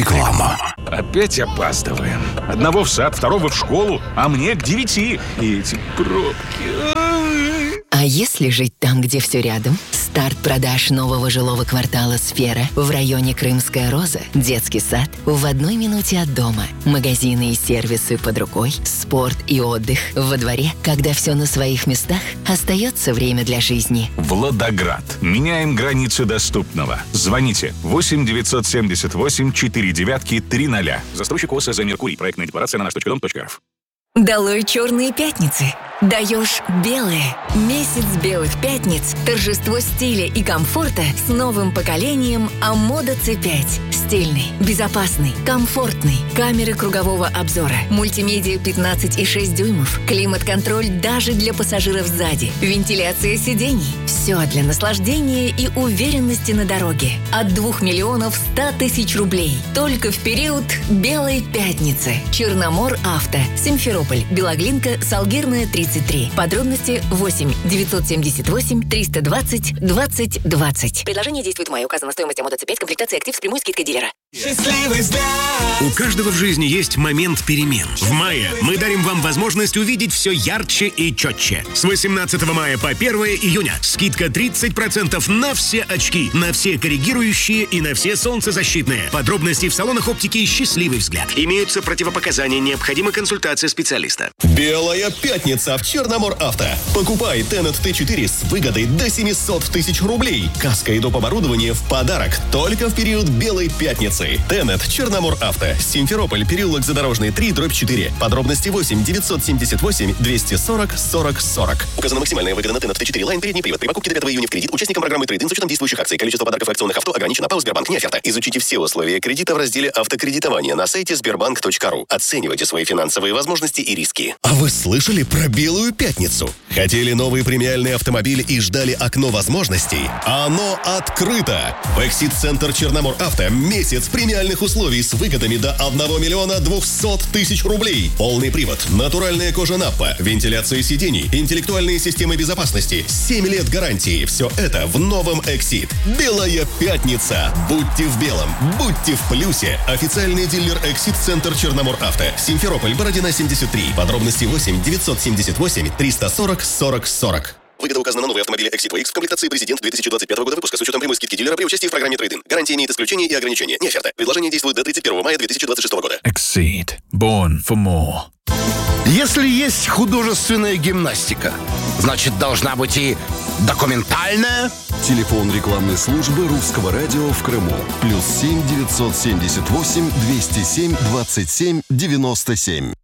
Реклама. Опять опаздываем. Одного в сад, второго в школу, а мне к 9. И эти пробки. А если жить там, где все рядом? Старт продаж нового жилого квартала «Сфера» в районе Крымская Роза, детский сад в 1 минуте от дома, магазины и сервисы под рукой, спорт и отдых во дворе. Когда все на своих местах, остается время для жизни. Владоград. Меняем границы доступного. Звоните 8 978 49 300. Застройщик ОСЗ «Меркурий». Проектная декларация на наш.дом.рф. Долой черные пятницы. Даешь белые. Месяц белых пятниц. Торжество стиля и комфорта с новым поколением АМОДа C5. Стильный, безопасный, комфортный. Камеры кругового обзора. Мультимедиа 15,6 дюймов. Климат-контроль даже для пассажиров сзади. Вентиляция сидений. Все для наслаждения и уверенности на дороге. От 2 миллионов 100 тысяч рублей. Только в период Белой пятницы. Черномор Авто. Симферополь. Белоглинка. Салгирная 33. Подробности 8 978 320 20 20. Предложение действует в мае. Указана стоимость АМОДа C5. Комплектация актив с прямой скидкой дилера. Счастливый взгляд. У каждого в жизни есть момент перемен. В мае мы дарим вам возможность увидеть все ярче и четче. С 18 мая по 1 июня скидка 30% на все очки, на все коррегирующие и на все солнцезащитные. Подробности в салонах оптики «Счастливый взгляд». Имеются противопоказания, необходима консультация специалиста. Белая пятница в Черномор Авто. Покупай Tenet T4 с выгодой до 700 тысяч рублей. Каска и доп. Оборудование в подарок только в период Белой пятницы. Tenet Черномор Авто. Симферополь, переулок Задорожный, 3/4. Подробности 8 978 240 40 40. Указана максимальная выгода на Tenet T4 Line передний привод. При покупке до 5 июня в кредит участникам программы трейд-ин с учетом действующих акций. Количество подарков и акционных авто ограничено по Сбербанк. Не оферта. Изучите все условия кредита в разделе «Автокредитование» на сайте sberbank.ru. Оценивайте свои финансовые возможности и риски. А вы слышали про Белую пятницу? Хотели новый премиальный автомобиль и ждали окно возможностей? Оно открыто! В Эксид-центр Черномор Авто месяц премиальных условий с выгодами до 1 миллиона 200 тысяч рублей. Полный привод, натуральная кожа Наппа, вентиляция сидений, интеллектуальные системы безопасности, 7 лет гарантии. Все это в новом Эксид. Белая пятница. Будьте в белом, будьте в плюсе. Официальный дилер Эксид-центр Черномор Авто. Симферополь, Бородина 73. Подробности 8 978 340 40 40. Выгода указана на новые автомобили Exit X в комплектации «Президент» 2025 года выпуска с учетом прямой скидки дилера при участии в программе трейд-ин. Гарантия имеет исключения и ограничения. Не оферта. Предложение действует до 31 мая 2026 года. Exceed. Born for more. Если есть художественная гимнастика, значит, должна быть и документальная. Телефон рекламной службы Русского радио в Крыму. +7 978 207 27 97.